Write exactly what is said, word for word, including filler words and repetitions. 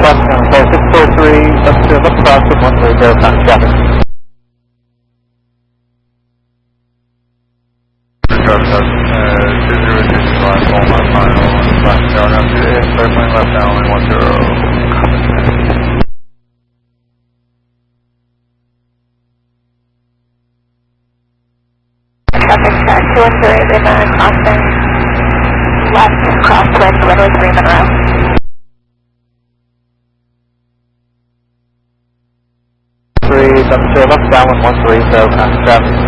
six four three, up to left crossing one three zero, found traffic. Traffic, uh, two zero two five, Walmart final, left down after the airplane left down, only one zero. Traffic check, two one zero, Lima crossing, left crosswind, runway three Monroe. Three, up to left down one three zero, found traffic.